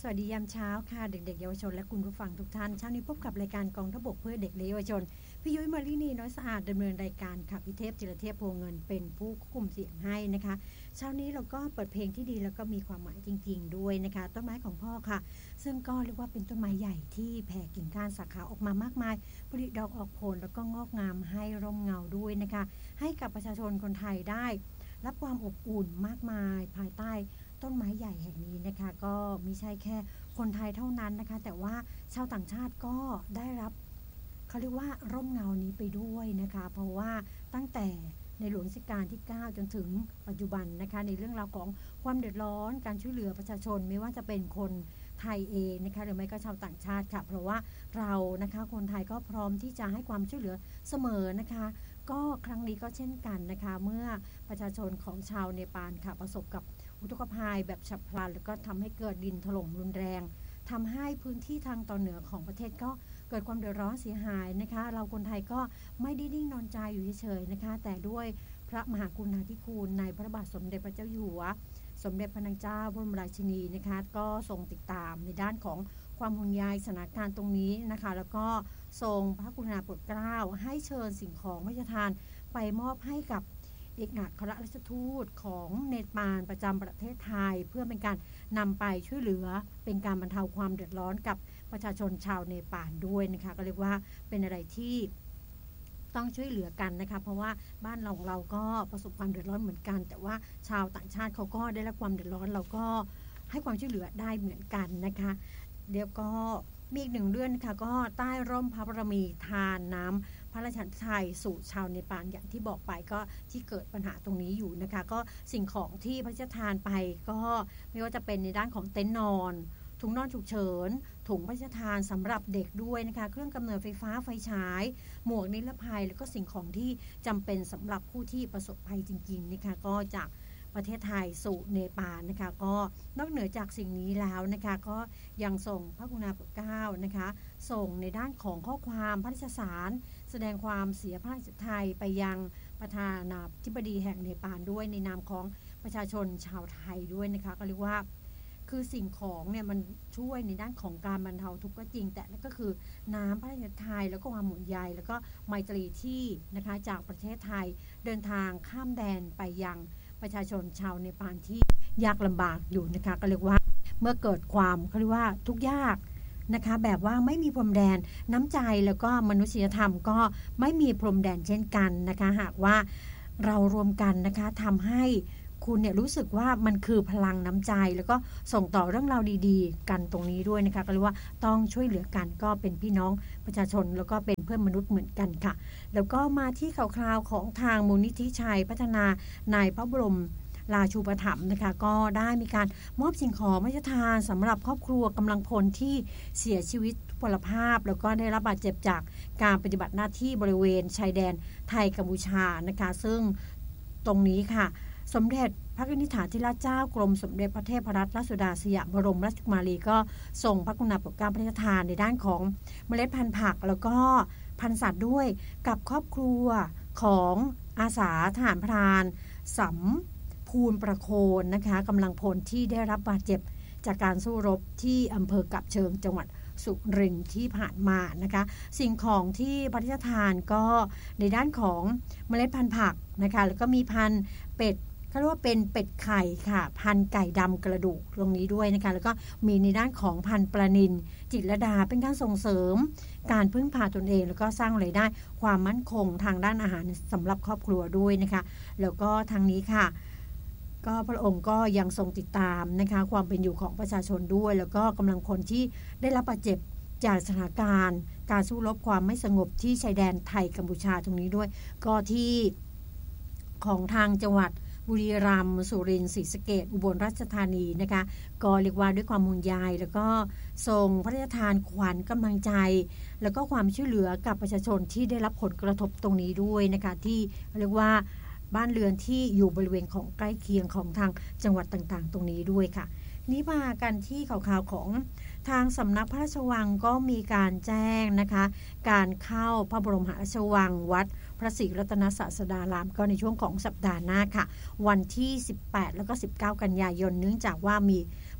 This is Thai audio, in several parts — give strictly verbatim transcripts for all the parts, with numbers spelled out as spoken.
วัสดียามเช้าค่ะเด็กๆเยาวชนและคุณผู้ฟังทุกท่านเช้านี้พบกับรายการกองทัพบกเพื่อเด็กและเยาวชนพี่ยุ้ยมารินีน้อยสะอาดดำเนินรายการค่ะพี่เทพจิรเทพโพเงินเป็นผู้ควบคุมเสียงให้นะคะเช้านี้เราก็เปิดเพลงที่ดีแล้วก็มีความหมายจริงๆด้วยนะคะต้นไม้ของพ่อค่ะซึ่งก็เรียกว่าเป็นต้นไม้ใหญ่ที่แผ่กิ่งก้านสาขาออกมามากมายผลิดอกออกผลแล้วก็งอกงามให้ร่มเงาด้วยนะคะให้กับประชาชนคนไทยได้รับความอบอุ่นมากมายภายใต้ต้นไม้ใหญ่แห่งนี้นะคะก็ไม่ใช่แค่คนไทยเท่านั้นนะคะแต่ว่าชาวต่างชาติก็ได้รับเขาเรียกว่าร่มเงานี้ไปด้วยนะคะเพราะว่าตั้งแต่ในหลวงรัชกาลที่เก้าจนถึงปัจจุบันนะคะในเรื่องราวของความเดือดร้อนการช่วยเหลือประชาชนไม่ว่าจะเป็นคนไทยเองนะคะหรือไม่ก็ชาวต่างชาติค่ะเพราะว่าเรานะคะคนไทยก็พร้อมที่จะให้ความช่วยเหลือเสมอนะคะก็ครั้งนี้ก็เช่นกันนะคะเมื่อประชาชนของชาวเนปาลค่ะประสบกับอุทกภัยแบบฉับพลันแล้วก็ทำให้เกิดดินถล่มรุนแรงทำให้พื้นที่ทางตอนเหนือของประเทศก็เกิดความเดือดร้อนเสียหายนะคะเราคนไทยก็ไม่ได้นิ่งนอนใจอยู่เฉยๆนะคะแต่ด้วยพระมหากรุณาธิคุณในพระบาทสมเด็จพระเจ้าอยู่หัวสมเด็จพระนางเจ้าบรมราชินีนะคะก็ทรงติดตามในด้านของความห่วงใยสถานการณ์ตรงนี้นะคะแล้วก็ทรงพระกรุณาโปรดเกล้าให้เชิญสิ่งของพระราชทานไปมอบให้กับเอกอัครราชทูตของเนปาลประจำประเทศไทยเพื่อเป็นการนำไปช่วยเหลือเป็นการบรรเทาความเดือดร้อนกับประชาชนชาวเนปาลด้วยนะคะก็เรียกว่าเป็นอะไรที่ต้องช่วยเหลือกันนะคะเพราะว่าบ้านเราเราก็ประสบความเดือดร้อนเหมือนกันแต่ว่าชาวต่างชาติเขาก็ได้รับความเดือดร้อนเราก็ให้ความช่วยเหลือได้เหมือนกันนะคะเดี๋ยวก็มีอีกหนึ่งเรื่องนะคะก็ใต้ร่มพระบารมีทานน้ำพระราชทานสู่ชาวเนปาลอย่างที่บอกไปก็ที่เกิดปัญหาตรงนี้อยู่นะคะก็สิ่งของที่พระราชทานไปก็ไม่ว่าจะเป็นในด้านของเต็นท์นอนถุงนอนฉุกเฉินถุงพระราชทานสำหรับเด็กด้วยนะคะเครื่องกำเนิดไฟฟ้าไฟฉายหมวกนิรภัยแล้วก็สิ่งของที่จำเป็นสำหรับผู้ที่ประสบภัยจริงๆนะคะก็จากประเทศไทยสู่เนปาลนะคะก็นอกเหนือจากสิ่งนี้แล้วนะคะก็ยังส่งพระกรุณาโปรดเกล้านะคะส่งในด้านของข้อความพระราชสารแสดงความเสียพระราชไทยไปยังประธานาธิบดีแห่งเนปาลด้วยในนามของประชาชนชาวไทยด้วยนะคะก็เรียกว่าคือสิ่งของเนี่ยมันช่วยในด้านของการบรรเทาทุกข์ก็จริงแต่นั่นก็คือน้ำพระราชทานแล้วก็ความห่วงใยแล้วก็ไมตรีที่นะคะจากประเทศไทยเดินทางข้ามแดนไปยังประชาชนชาวเนปาลที่ยากลำบากอยู่นะคะก็เรียกว่าเมื่อเกิดความเขาเรียกว่าทุกข์ยากนะคะแบบว่าไม่มีพรมแดนน้ำใจแล้วก็มนุษยธรรมก็ไม่มีพรมแดนเช่นกันนะคะหากว่าเรารวมกันนะคะทำให้คุณเนี่ยรู้สึกว่ามันคือพลังน้ำใจแล้วก็ส่งต่อเรื่องราวดีๆกันตรงนี้ด้วยนะคะก็เรียกว่าต้องช่วยเหลือกันก็เป็นพี่น้องประชาชนแล้วก็เป็นเพื่อนมนุษย์เหมือนกันค่ะแล้วก็มาที่ข่าวคราวของทางมูลนิธิชัยพัฒนาในพระบรมราชูปถัมภ์นะคะก็ได้มีการมอบสิ่งของพระราชทานสำหรับครอบครัวกำลังพลที่เสียชีวิตพลภาพแล้วก็ได้รับบาดเจ็บจากการปฏิบัติหน้าที่บริเวณชายแดนไทยกัมพูชานะคะซึ่งตรงนี้ค่ะสมเด็จพระนิธิธิราชเจ้ากรมสมเด็จพระเทพรัตนราชสุดาสยามบรมราชกุมารีก็ส่งพระกรุณาโปรดเกล้าพระราชทานในด้านของเมล็ดพันธุ์ผักแล้วก็พันธุ์สัตว์ด้วยกับครอบครัวของอาสาทหารพรานสำภูลประโคนนะคะกำลังพลที่ได้รับบาดเจ็บจากการสู้รบที่อำเภอกับเชิงจังหวัดสุรินทร์ที่ผ่านมานะคะสิ่งของที่พระราชทานก็ในด้านของเมล็ดพันธุ์ผักนะคะแล้วก็มีพันธุ์เป็ดเขาเรียกว่าเป็นเป็ดไข่ค่ะพันธุ์ไก่ดำกระดูกตรงนี้ด้วยนะคะแล้วก็มีในด้านของพันธุ์ปลานิลจิตรลดาเป็นการส่งเสริมการพึ่งพาตนเองแล้วก็สร้างรายได้ความมั่นคงทางด้านอาหารสำหรับครอบครัวด้วยนะคะแล้วก็ทางนี้ค่ะก็พระองค์ก็ยังทรงติดตามนะคะความเป็นอยู่ของประชาชนด้วยแล้วก็กำลังพลที่ได้รับบาดเจ็บจากสถานการณ์การสู้รบความไม่สงบที่ชายแดนไทยกัมพูชาตรงนี้ด้วยก็ที่ของทางจังหวัดบุรีรัมย์สุรินทร์ศรีสะเกษอุบลราชธานีนะคะก็เรียกว่าด้วยความห่วงใยแล้วก็ส่งพระราชทานขวัญกำลังใจแล้วก็ความช่วยเหลือกับประชาชนที่ได้รับผลกระทบตรงนี้ด้วยนะคะที่เรียกว่าบ้านเรือนที่อยู่บริเวณของใกล้เคียงของทางจังหวัดต่างๆตรงนี้ด้วยค่ะนี้มากันที่ข่าวๆของทางสำนักพระราชวังก็มีการแจ้งนะคะการเข้าพระบรมหาราชวังวัดพระศรีรัตนศาสดารามก็ในช่วงของสัปดาห์หน้าค่ะวันที่สิบแปดแล้วก็สิบเก้ากันยายนเนื่องจากว่ามี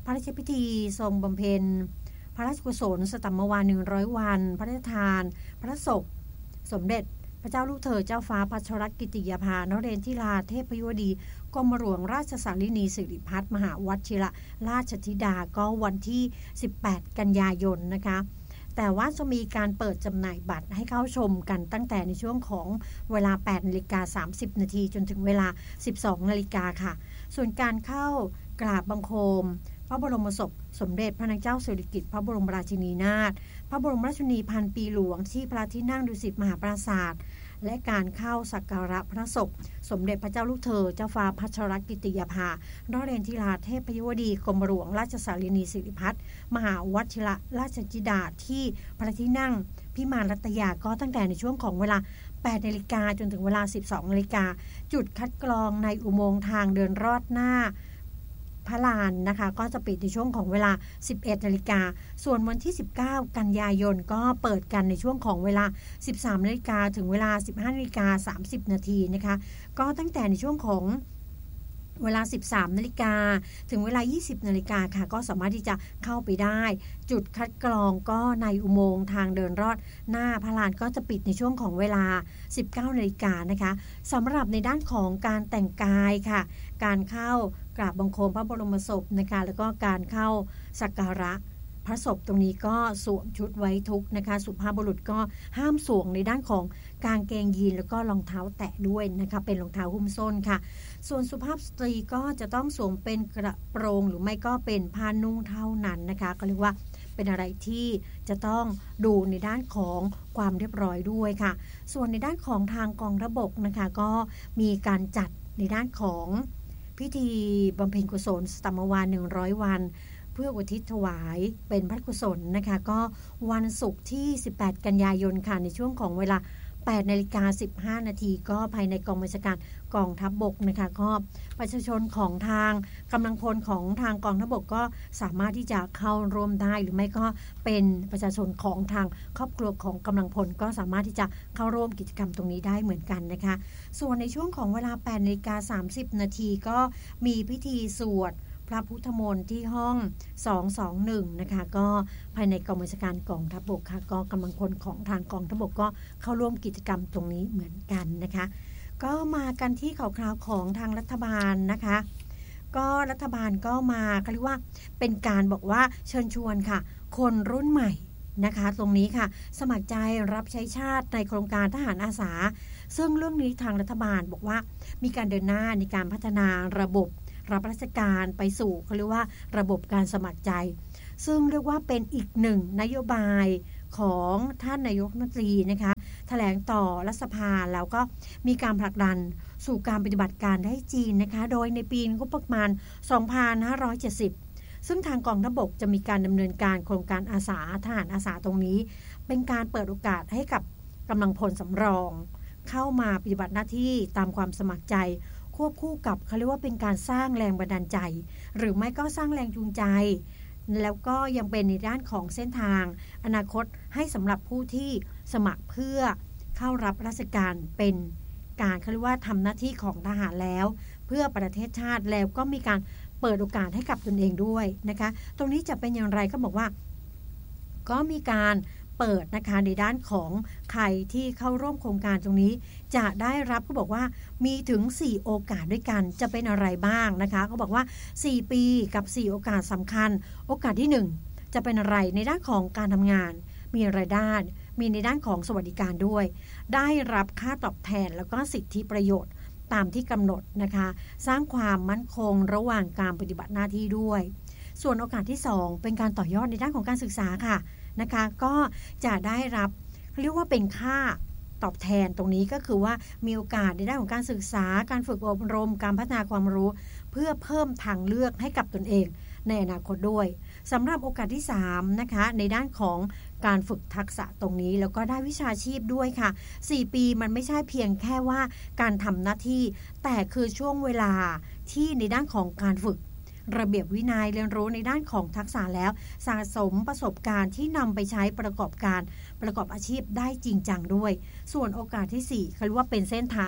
พระราชพิธีทรงบำเพ็ญพระราชกุศลสตัมมวาหนึ่งร้อยวันพระราชทานพระศพสมเด็จพระเจ้าลูกเธอเจ้าฟ้าพัชรกิติยาภานเรนทิราเทพยวดีกรมหลวงราชสารินีสิริพัฒน์มหาวชิระราชธิดาก็วันที่สิบแปดกันยายนนะคะแต่ว่าจะมีการเปิดจำหน่ายบัตรให้เข้าชมกันตั้งแต่ในช่วงของเวลา แปดนาฬิกาสามสิบนาทีจนถึงเวลา สิบสองนาฬิกาค่ะส่วนการเข้ากราบบังคมพระบรมศพสมเด็จพระนางเจ้าสิริกิติ์พระบรมราชินีนาถพระบรมราชินีพันปีหลวงที่พระที่นั่งดุสิตมหาปราสาทและการเข้าสักการะพระศพสมเด็จพระเจ้าลูกเธอเจ้าฟ้าพัชรกิติยาภานเรนทิราเทพยวดีกรมหลวงราชสารินีสิริพัฒน์มหาวชิระราชธิดาที่พระที่นั่งพิมานรัตยาก็ตั้งแต่ในช่วงของเวลา แปดนาฬิกาจนถึงเวลา สิบสองนาฬิกาจุดคัดกรองในอุโมงค์ทางเดินรอดหน้าพระลานนะคะก็จะปิดในช่วงของเวลา สิบเอ็ดนาฬิกาส่วนวันที่สิบเก้ากันยายนก็เปิดกันในช่วงของเวลา สิบสามนาฬิกาถึงเวลา สิบห้านาฬิกาสามสิบนาทีนะคะก็ตั้งแต่ในช่วงของเวลา สิบสามนาฬิกาถึงเวลา ยี่สิบนาฬิกาค่ะก็สามารถที่จะเข้าไปได้จุดคัดกรองก็ในอุโมงค์ทางเดินรอดหน้าพระลานก็จะปิดในช่วงของเวลา สิบเก้านาฬิกานะคะสำหรับในด้านของการแต่งกายค่ะการเข้ากราบบังคมพระบรมศพนะคะแล้วก็การเข้าสักการะพระศพตรงนี้ก็สวมชุดไว้ทุกข์นะคะสุภาพบุรุษก็ห้ามสวมในด้านของกางเกงยีนแล้วก็รองเท้าแตะด้วยนะคะเป็นรองเท้าหุ้มส้นค่ะส่วนสุภาพสตรีก็จะต้องสวมเป็นกระโปรงหรือไม่ก็เป็นผ้านุ่งเท่านั้นนะคะก็เรียกว่าเป็นอะไรที่จะต้องดูในด้านของความเรียบร้อยด้วยค่ะส่วนในด้านของทางกองทัพบกนะคะก็มีการจัดในด้านของพิธีบำเพ็ญกุศลสตัมมวาหนึ่งร้อยวันเพื่ออุทิศถวายเป็นพระกุศลนะคะก็วันศุกร์ที่สิบแปดกันยายนค่ะในช่วงของเวลา แปดนาฬิกาสิบห้านาทีก็ภายในกองบัญชาการกองทัพบกนะคะก็ประชาชนของทางกำลังพลของทางกองทัพบกก็สามารถที่จะเข้าร่วมได้หรือไม่ก็เป็นประชาชนของทางครอบครัวของกำลังพลก็สามารถที่จะเข้าร่วมกิจกรรมตรงนี้ได้เหมือนกันนะคะส่วนในช่วงของเวลา แปดนาฬิกาสามสิบนาทีก็มีพิธีสวดพระพุทธมนต์ที่ห้องสองสองหนึ่งนะคะก็ภายในกองบัญชาการกองทัพบกค่ะก็กำลังพลของทางกองทัพบกก็เข้าร่วมกิจกรรมตรงนี้เหมือนกันนะคะก็มากันที่ข่าวคราวของทางรัฐบาลนะคะก็รัฐบาลก็มาเขาเรียกว่าเป็นการบอกว่าเชิญชวนค่ะคนรุ่นใหม่นะคะตรงนี้ค่ะสมัครใจรับใช้ชาติในโครงการทหารอาสาซึ่งเรื่องนี้ทางรัฐบาลบอกว่ามีการเดินหน้าในการพัฒนาระบบรับราชการไปสู่เขาเรียกว่าระบบการสมัครใจซึ่งเรียกว่าเป็นอีกหนึ่งนโยบายของท่านนายกรัฐมนตรีนะคะแถลงต่อรัฐสภาแล้วก็มีการผลักดันสู่การปฏิบัติการได้จีนนะคะโดยในปีงบประมาณสองพันห้าร้อยเจ็ดสิบซึ่งทางกองทัพบกจะมีการดำเนินการโครงการอาสาทหารอาสาตรงนี้เป็นการเปิดโอกาสให้กับกำลังพลสำรองเข้ามาปฏิบัติหน้าที่ตามความสมัครใจควบคู่กับเขาเรียกว่าเป็นการสร้างแรงบันดาลใจหรือไม่ก็สร้างแรงจูงใจแล้วก็ยังเป็นในด้านของเส้นทางอนาคตให้สำหรับผู้ที่สมัครเพื่อเข้ารับราชการเป็นการเขาเรียกว่าทำหน้าที่ของทหารแล้วเพื่อประเทศชาติแล้วก็มีการเปิดโอกาสให้กับตนเองด้วยนะคะตรงนี้จะเป็นอย่างไรก็บอกว่าก็มีการเปิดนะคะในด้านของใครที่เข้าร่วมโครงการตรงนี้จะได้รับก็บอกว่ามีถึงสี่โอกาสด้วยกันจะเป็นอะไรบ้างนะคะเขาบอกว่าสี่ปีกับสี่โอกาสสำคัญโอกาสที่หนึ่งจะเป็นอะไรในด้านของการทำงานมีรายได้มีในด้านของสวัสดิการด้วยได้รับค่าตอบแทนแล้วก็สิทธิประโยชน์ตามที่กำหนดนะคะสร้างความมั่นคงระหว่างการปฏิบัติหน้าที่ด้วยส่วนโอกาสที่สองเป็นการต่อยอดในด้านของการศึกษาค่ะนะคะก็จะได้รับเรียกว่าเป็นค่าตอบแทนตรงนี้ก็คือว่ามีโอกาสในด้านของการศึกษาการฝึกอบรมการพัฒนาความรู้เพื่อเพิ่มทางเลือกให้กับตนเองในอนาคตด้วยสำหรับโอกาสที่สามนะคะในด้านของการฝึกทักษะตรงนี้แล้วก็ได้วิชาชีพด้วยค่ะสี่ปีมันไม่ใช่เพียงแค่ว่าการทำหน้าที่แต่คือช่วงเวลาที่ในด้านของการฝึกระเบียบวินัยเรียนรู้ในด้านของทักษะแล้วสะสมประสบการณ์ที่นำไปใช้ประกอบการประกอบอาชีพได้จริงจังด้วยส่วนโอกาสที่สี่เขาเรียกว่าเป็นเส้นทาง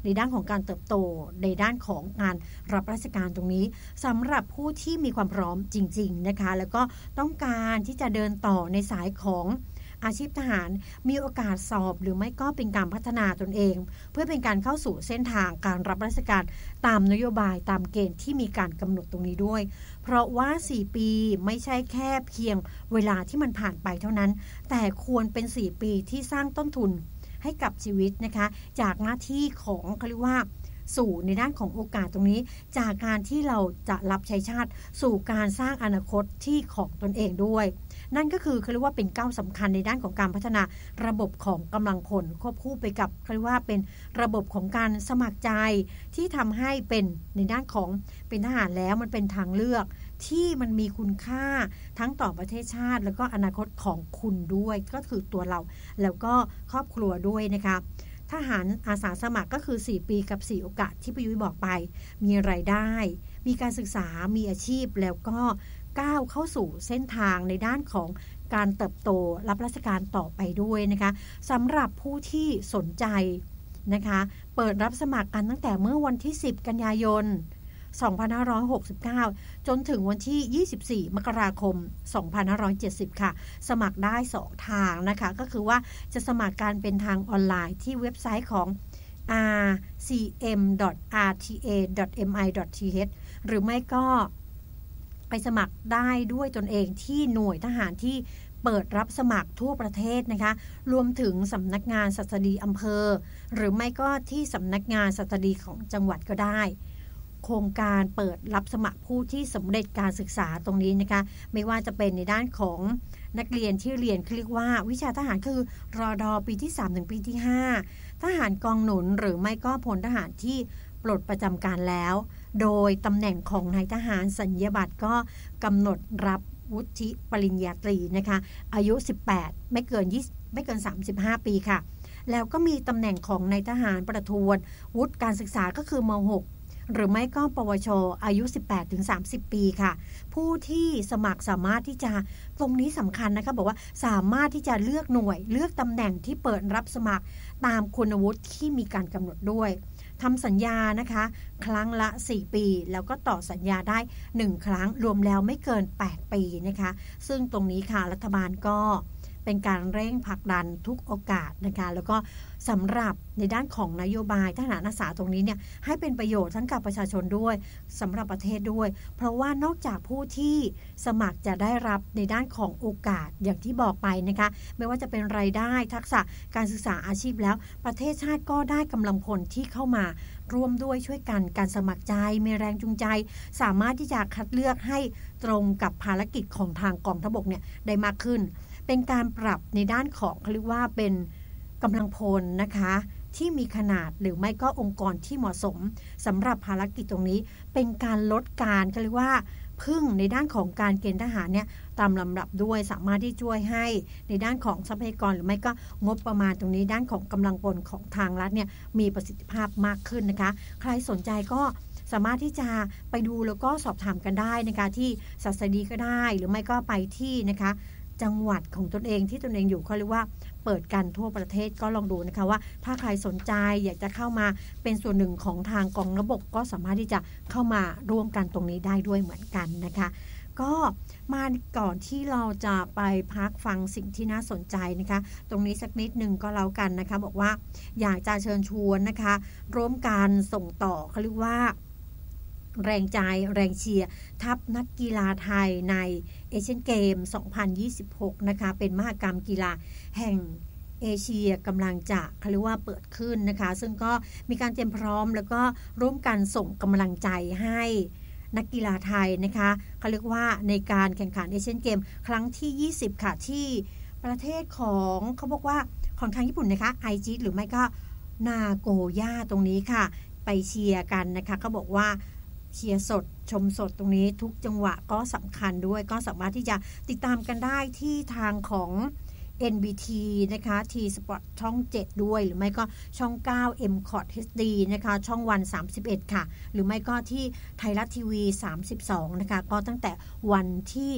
ในด้านของการเติบโตในด้านของงานรับราชการตรงนี้สำหรับผู้ที่มีความพร้อมจริงๆนะคะแล้วก็ต้องการที่จะเดินต่อในสายของอาชีพทหารมีโอกาสสอบหรือไม่ก็เป็นการพัฒนาตนเองเพื่อเป็นการเข้าสู่เส้นทางการรับราชการตามนโยบายตามเกณฑ์ที่มีการกำหนดตรงนี้ด้วยเพราะว่าสี่ปีไม่ใช่แค่เพียงเวลาที่มันผ่านไปเท่านั้นแต่ควรเป็นสี่ปีที่สร้างต้นทุนให้กับชีวิตนะคะจากหน้าที่ของเขาเรียกว่าสู่ในด้านของโอกาสตรงนี้จากการที่เราจะรับใช้ชาติสู่การสร้างอนาคตที่ของตนเองด้วยนั่นก็คือเขาเรียกว่าเป็นก้าวสำคัญในด้านของการพัฒนาระบบของกำลังพลควบคู่ไปกับเขาเรียกว่าเป็นระบบของการสมัครใจที่ทำให้เป็นในด้านของเป็นทหารแล้วมันเป็นทางเลือกที่มันมีคุณค่าทั้งต่อประเทศชาติแล้วก็อนาคตของคุณด้วยก็คือตัวเราแล้วก็ครอบครัวด้วยนะคะทหารอาสาสมัครก็คือสี่ปีกับสี่โอกาสที่พี่ยุ้ยบอกไปมีรายได้มีการศึกษามีอาชีพแล้วก็ก้าวเข้าสู่เส้นทางในด้านของการเติบโตรับราชการต่อไปด้วยนะคะสำหรับผู้ที่สนใจนะคะเปิดรับสมัครกันตั้งแต่เมื่อวันที่สิบกันยายนสองพันห้าร้อยหกสิบเก้าจนถึงวันที่ยี่สิบสี่มกราคมสองพันห้าร้อยเจ็ดสิบค่ะสมัครได้สองทางนะคะก็คือว่าจะสมัครการเป็นทางออนไลน์ที่เว็บไซต์ของ อาร์ ซี เอ็ม ดอท อาร์ ที เอ ดอท เอ็ม ไอ ดอท ที เอช หรือไม่ก็ไปสมัครได้ด้วยตนเองที่หน่วยทหารที่เปิดรับสมัครทั่วประเทศนะคะรวมถึงสำนักงานศัสดีอำเภอหรือไม่ก็ที่สำนักงานศัสดีของจังหวัดก็ได้โครงการเปิดรับสมัครผู้ที่สำเร็จการศึกษาตรงนี้นะคะไม่ว่าจะเป็นในด้านของนักเรียนที่เรียนเรียกว่าวิชาทหารคือรอดอปีที่สามถึงปีที่ห้าทหารกองหนุนหรือไม่ก็พลทหารที่ปลดประจำการแล้วโดยตำแหน่งของนายทหารสัญญาบัตรก็กำหนดรับวุฒิปริญญาตรีนะคะอายุสิบแปดไม่เกิน20ไม่เกินสามสิบห้าปีค่ะแล้วก็มีตำแหน่งของนายทหารประทวนวุฒิการศึกษาก็คือม หกหรือไม่ก็ปวชอายุ สิบแปดถึงสามสิบ ปีค่ะผู้ที่สมัครสามารถที่จะตรงนี้สำคัญนะคะบอกว่าสามารถที่จะเลือกหน่วยเลือกตำแหน่งที่เปิดรับสมัครตามคุณวุฒิที่มีการกำหนดด้วยทำสัญญานะคะครั้งละสี่ปีแล้วก็ต่อสัญญาได้หนึ่งครั้งรวมแล้วไม่เกินแปดปีนะคะซึ่งตรงนี้ค่ะรัฐบาลก็เป็นการเร่งผลักดันทุกโอกาสนะคะแล้วก็สำหรับในด้านของนโยบายทหารอาสาตรงนี้เนี่ยให้เป็นประโยชน์ทั้งกับประชาชนด้วยสำหรับประเทศด้วยเพราะว่านอกจากผู้ที่สมัครจะได้รับในด้านของโอกาสอย่างที่บอกไปนะคะไม่ว่าจะเป็นรายได้ทักษะการศึกษาอาชีพแล้วประเทศชาติก็ได้กำลังพลที่เข้ามาร่วมด้วยช่วยกันการสมัครใจมีแรงจูงใจสามารถที่จะคัดเลือกให้ตรงกับภารกิจของทางกองทัพบกเนี่ยได้มากขึ้นเป็นการปรับในด้านของเขาเรียกว่าเป็นกำลังพลนะคะที่มีขนาดหรือไม่ก็องค์กรที่เหมาะสมสำหรับภารกิจตรงนี้เป็นการลดการเขาเรียกว่าพึ่งในด้านของการเกณฑ์ทหารเนี่ยตามลำดับด้วยสามารถที่ช่วยให้ในด้านของทรัพยากรหรือไม่ก็งบประมาณตรงนี้ด้านของกำลังพลของทางรัฐเนี่ยมีประสิทธิภาพมากขึ้นนะคะใครสนใจก็สามารถที่จะไปดูแล้วก็สอบถามกันได้นะคะที่ศัสดีก็ได้หรือไม่ก็ไปที่นะคะจังหวัดของตนเองที่ตนเองอยู่เขาเรียกว่าเปิดกันทั่วประเทศก็ลองดูนะคะว่าถ้าใครสนใจอยากจะเข้ามาเป็นส่วนหนึ่งของทางกองทัพบกก็สามารถที่จะเข้ามาร่วมกันตรงนี้ได้ด้วยเหมือนกันนะคะก็มาก่อนที่เราจะไปพักฟังสิ่งที่น่าสนใจนะคะตรงนี้สักนิดนึงก็แล้วกันนะคะบอกว่าอยากจะเชิญชวนนะคะร่วมกันส่งต่อเขาเรียกว่าแรงใจแรงเชียร์ทัพนักกีฬาไทยในเอเชียนเกมสองพันยี่สิบหกนะคะเป็นมหกรรมกีฬาแห่งเอเชียกำลังจะเขาเรียกว่าเปิดขึ้นนะคะซึ่งก็มีการเตรียมพร้อมแล้วก็ร่วมกันส่งกำลังใจให้นักกีฬาไทยนะคะเขาเรียกว่าในการแข่งขันเอเชียนเกมครั้งที่ยี่สิบค่ะที่ประเทศของเขาบอกว่าของทางญี่ปุ่นนะคะไอจิหรือไม่ก็นาโกย่าตรงนี้ค่ะไปเชียร์กันนะคะเขาบอกว่าเชียร์สดชมสดตรงนี้ทุกจังหวะก็สำคัญด้วยก็สามารถที่จะติดตามกันได้ที่ทางของ เอ็น บี ที นะคะ T Sport ช่องเจ็ดด้วยหรือไม่ก็ช่องเก้า เอ็ม ซี โอ ที เอช ดี นะคะช่องวันสามสิบเอ็ดค่ะหรือไม่ก็ที่ไทยรัฐทีวีสามสิบสองนะคะก็ตั้งแต่วันที่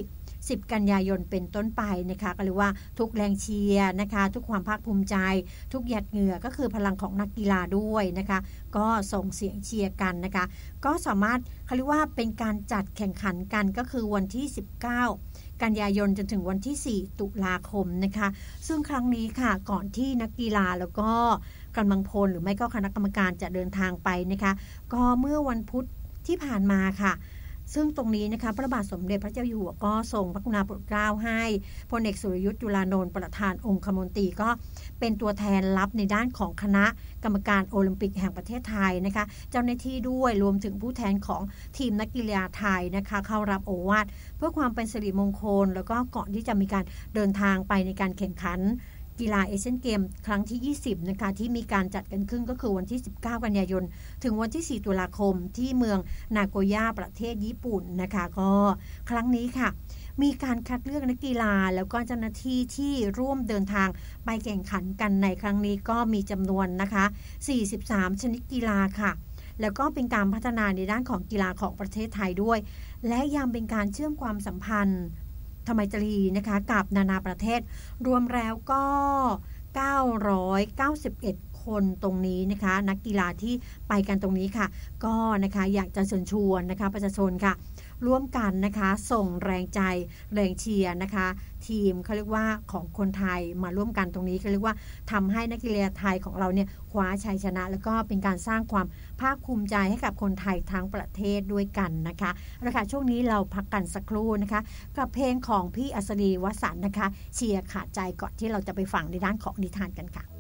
สิบกันยายนเป็นต้นไปนะคะก็เรียกว่าทุกแรงเชียร์นะคะทุกความภาคภูมิใจทุกหยาดเหงื่อก็คือพลังของนักกีฬาด้วยนะคะก็ส่งเสียงเชียร์กันนะคะก็สามารถเขาเรียกว่าเป็นการจัดแข่งขันกันก็คือวันที่สิบเก้ากันยายนจนถึงวันที่สี่ตุลาคมนะคะซึ่งครั้งนี้ค่ะก่อนที่นักกีฬาแล้วก็กำลังพลหรือไม่ก็คณะกรรมการจะเดินทางไปนะคะก็เมื่อวันพุธที่ผ่านมาค่ะซึ่งตรงนี้นะคะพระบาทสมเด็จพระเจ้าอยู่หัวก็ทรงพระกรุณาโปรดเกล้าให้พลเอกสุรยุทธ์จุลานนท์ประธานองคมนตรีก็เป็นตัวแทนรับในด้านของคณะกรรมการโอลิมปิกแห่งประเทศไทยนะคะเจ้าหน้าที่ด้วยรวมถึงผู้แทนของทีมนักกีฬาไทยนะคะเข้ารับโอวาทเพื่อความเป็นสิริมงคลแล้วก็ก่อนที่จะมีการเดินทางไปในการแข่งขันกีฬาเอเชียนเกมครั้งที่ยี่สิบนะคะที่มีการจัดกันขึ้นก็คือวันที่สิบเก้ากันยายนถึงวันที่สี่ตุลาคมที่เมืองนาโกย่าประเทศญี่ปุ่นนะคะก็ครั้งนี้ค่ะมีการคัดเลือกนักกีฬาแล้วก็เจ้าหน้าที่ที่ร่วมเดินทางไปแข่งขันกันในครั้งนี้ก็มีจำนวนนะคะสี่สิบสามชนิดกีฬาค่ะแล้วก็เป็นการพัฒนาในด้านของกีฬาของประเทศไทยด้วยและยังเป็นการเชื่อมความสัมพันธ์ธรรมตรีนะคะกับนานาประเทศรวมแล้วก็เก้าร้อยเก้าสิบเอ็ดคนตรงนี้นะคะนักกีฬาที่ไปกันตรงนี้ค่ะก็นะคะอยากจะเชิญชวนนะคะประชาชนค่ะร่วมกันนะคะส่งแรงใจแรงเชียร์นะคะทีมเขาเรียกว่าของคนไทยมาร่วมกันตรงนี้เขาเรียกว่าทำให้นักกีฬาไทยของเราเนี่ยคว้าชัยชนะแล้วก็เป็นการสร้างความภาคภูมิใจให้กับคนไทยทั้งประเทศด้วยกันนะคะเอาละค่ะช่วงนี้เราพักกันสักครู่นะคะกับเพลงของพี่อัศรีวสันต์นะคะเชียร์ขาดใจก่อนที่เราจะไปฟังในด้านของนิทานกันค่ะ